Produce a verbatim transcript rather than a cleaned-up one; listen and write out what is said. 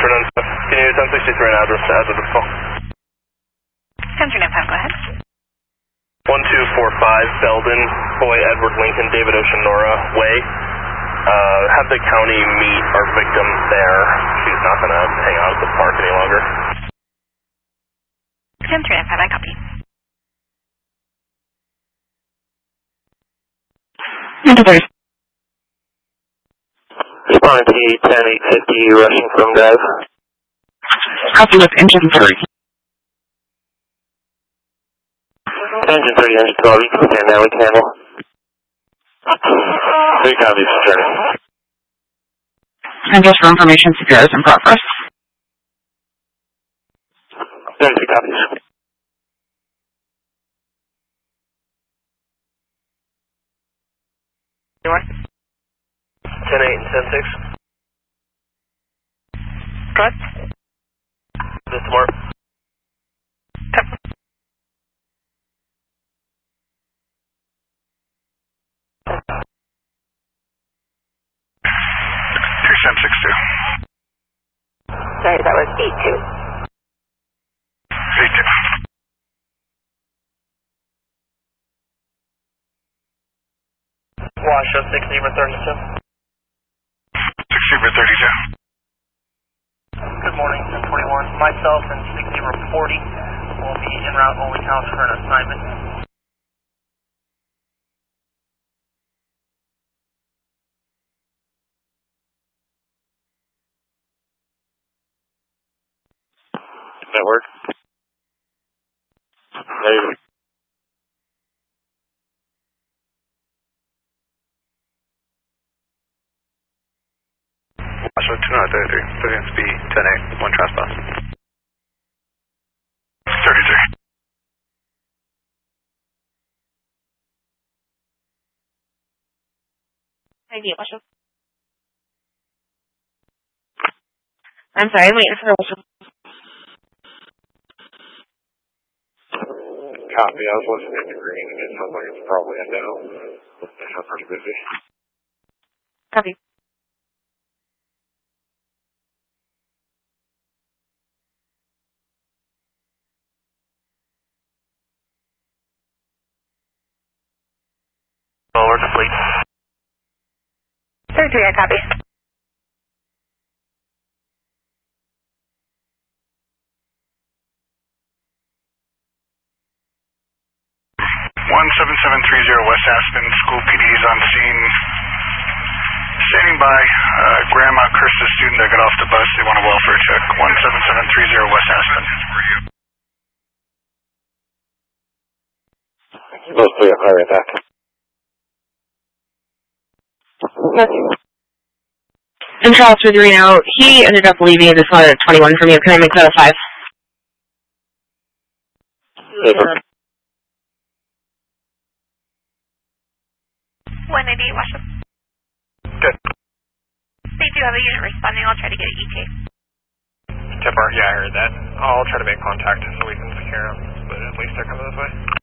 Can you ten sixty-three an address to add to this call? ten three nine five, go ahead. one two four five Belden, Boy Edward Lincoln, David Ocean Nora Way. Uh, have the county meet our victim there. She's not going to hang out at the park any longer. ten three nine five, I copy. Introduce. Responding to ten eight fifty, rushing from Drive. Copy with engine three. Engine three, engine twelve, you can stand now, we can handle. Three copies, turn. And just for information, C P R is in progress. thirty-three copies. ten eight and ten six. Go ahead. This tomorrow. two seven six two. Sorry, that was eight two. eight two. Washoe six Zebra thirty-two. six Zebra thirty-two. Good morning, ten twenty-one. Myself and six Zebra forty will be en route Olney House for an assignment. That work? Maybe. Washoe two nine thirty-three. Clearance B ten eight. One trespass. thirty-three. Idea, Washoe. I'm sorry, I'm waiting for Washoe. Copy, I was listening to green and it sounds like it's probably a no. I'm pretty busy. Copy. Lower the fleet. thirty-three, I copy. one seven seven three zero West Aspen, school P D is on scene. Standing by, uh, grandma cursed the student that got off the bus. They want a welfare check. one seven seven three zero West Aspen. Those three are right back. And Charles with Reno, he ended up leaving this one at twenty-one from you. Can I make that a five? Paper. one ninety-eight, Washoe. Good. They do have a unit responding. I'll try to get an E T A. Tipper, yeah, I heard that. I'll try to make contact so we can secure them, but at least they're coming this way.